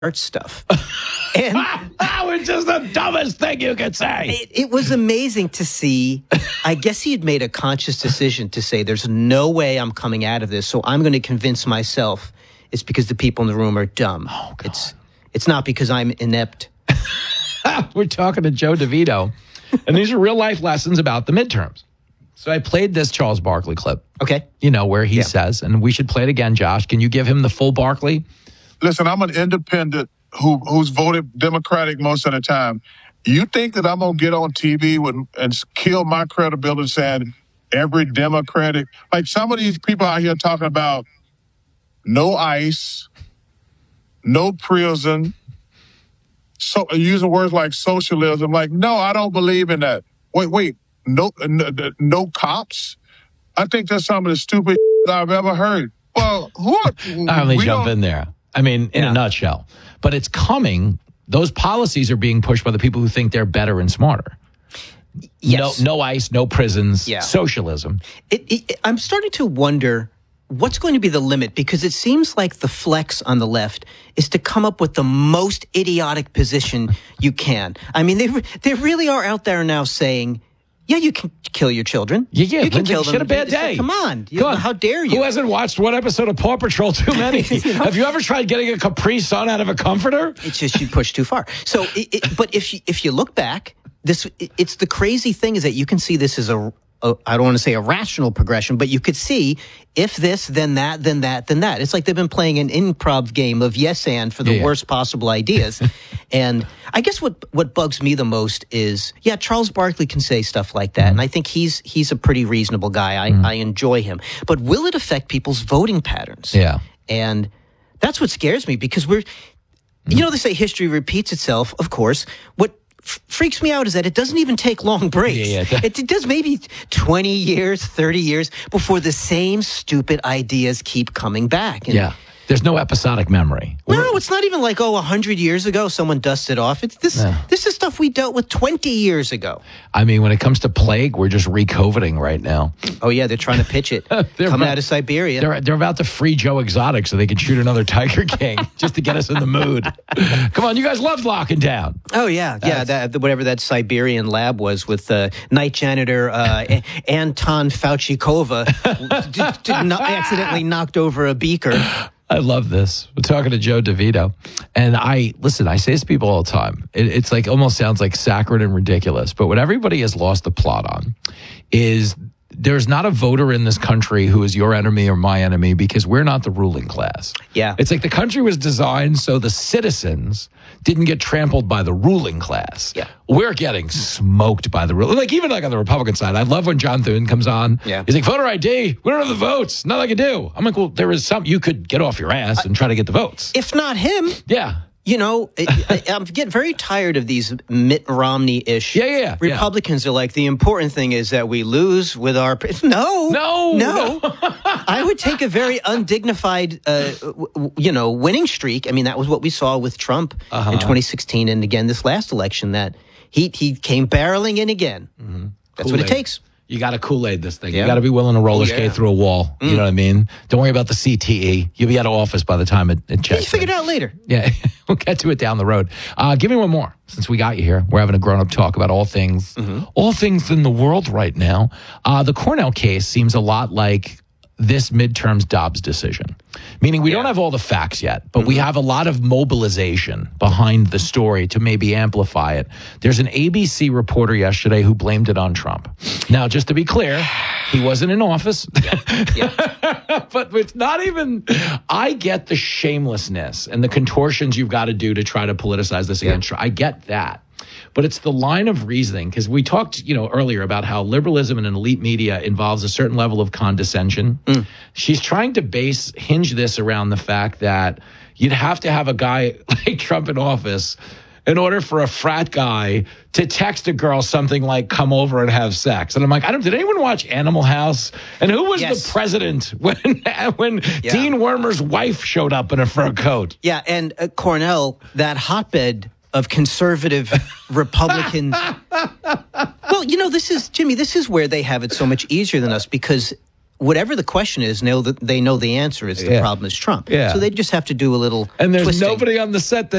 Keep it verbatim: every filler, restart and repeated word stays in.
art stuff. And that was just the dumbest thing you could say. It, it was amazing to see. I guess he had made a conscious decision to say, there's no way I'm coming out of this, so I'm going to convince myself it's because the people in the room are dumb. Oh, God. It's it's not because I'm inept. We're talking to Joe DeVito, and these are real-life lessons about the midterms. So I played this Charles Barkley clip. Okay. You know, where he yeah. says, and we should play it again, Josh. Can you give him the full Barkley? Listen, I'm an independent who who's voted Democratic most of the time. You think that I'm going to get on T V with, and kill my credibility saying every Democratic, like some of these people out here talking about no ICE, no prison, so using words like socialism. Like, no, I don't believe in that. Wait, wait, no, no, no cops? I think that's some of the stupid I've ever heard. Well, who are, I'll only jump in there. I mean, in yeah. a nutshell. But it's coming. Those policies are being pushed by the people who think they're better and smarter. Yes. No, no ICE, no prisons, yeah. socialism. It, it, I'm starting to wonder what's going to be the limit, because it seems like the flex on the left is to come up with the most idiotic position you can. I mean, they they really are out there now saying, yeah, you can kill your children. Yeah, yeah. You can Lindsay, kill them. She had a bad It's day. like, come on. You Come know, on. how dare you? Who hasn't watched one episode of Paw Patrol too many? you know? Have you ever tried getting a Capri Sun out of a comforter? It's just you push too far. So, it, it, but if you, if you look back, this it, it's the crazy thing is that you can see this as a, a I don't want to say a rational progression, but you could see if this, then that, then that, then that. It's like they've been playing an improv game of yes and for the yeah, yeah. worst possible ideas. And I guess what what bugs me the most is, yeah, Charles Barkley can say stuff like that, mm-hmm. and I think he's he's a pretty reasonable guy. I, mm-hmm. I enjoy him. But will it affect people's voting patterns? Yeah. And that's what scares me, because we're, mm-hmm. you know, they say history repeats itself, of course. What f- freaks me out is that it doesn't even take long breaks. Yeah, yeah. It, it does maybe twenty years, thirty years before the same stupid ideas keep coming back. And yeah. There's no episodic memory. No, no, it's not even like, oh, one hundred years ago someone dusted off. It's this Yeah. This is stuff we dealt with twenty years ago. I mean, when it comes to plague, we're just re-coviding right now. Oh, yeah, they're trying to pitch it. Coming about, out of Siberia. They're, they're about to free Joe Exotic so they can shoot another Tiger King just to get us in the mood. Come on, you guys loved locking down. Oh, yeah, yeah, that, whatever that Siberian lab was with uh, night janitor uh, Anton Fauchikova did, did not, accidentally knocked over a beaker. I love this. We're talking to Joe DeVito. And I, listen, I say this to people all the time. It, it's like, almost sounds like saccharine and ridiculous. But what everybody has lost the plot on is there's not a voter in this country who is your enemy or my enemy, because we're not the ruling class. Yeah. It's like the country was designed so the citizens didn't get trampled by the ruling class. Yeah. We're getting smoked by the ruling. Like, even like on the Republican side, I love when John Thune comes on. Yeah. He's like, voter I D, we don't have the votes. Nothing I can do. I'm like, well, there is some, you could get off your ass and try to get the votes. If not him. Yeah. You know, I, I'm getting very tired of these Mitt Romney-ish. Yeah, yeah, yeah. Republicans are like, the important thing is that we lose with our... No. No. No. I would take a very undignified, uh, w- you know, winning streak. I mean, that was what we saw with Trump uh-huh. in twenty sixteen and again this last election, that he, he came barreling in again. Mm-hmm. That's Kool-Aid. what it takes. You got to Kool-Aid this thing. Yeah. You got to be willing to roller Oh, skate yeah. through a wall. Mm. You know what I mean? Don't worry about the C T E. You'll be out of office by the time it, it checks. You figure it out later. Yeah, we'll get to it down the road. Uh, give me one more, since we got you here. We're having a grown-up talk about all things, mm-hmm. all things in the world right now. Uh, the Cornell case seems a lot like this midterm's Dobbs decision, meaning we yeah. don't have all the facts yet, but mm-hmm. we have a lot of mobilization behind the story to maybe amplify it. There's an A B C reporter yesterday who blamed it on Trump. Now, just to be clear, he wasn't in office, yeah. Yeah. but it's not even, I get the shamelessness and the contortions you've got to do to try to politicize this against Trump. I get that. But it's the line of reasoning, because we talked, you know, earlier about how liberalism and an elite media involves a certain level of condescension. Mm. She's trying to base, hinge this around the fact that you'd have to have a guy like Trump in office in order for a frat guy to text a girl something like, come over and have sex. And I'm like, I don't, did anyone watch Animal House? And who was yes. the president when when yeah. Dean Wormer's wife showed up in a fur coat? Yeah, and uh, Cornell, that hotbed of conservative Republican. Well, you know, this is, Jimmy, this is where they have it so much easier than us, because whatever the question is, know that they know the answer is the Yeah. problem is Trump. Yeah. So they just have to do a little And there's twisting. nobody on the set that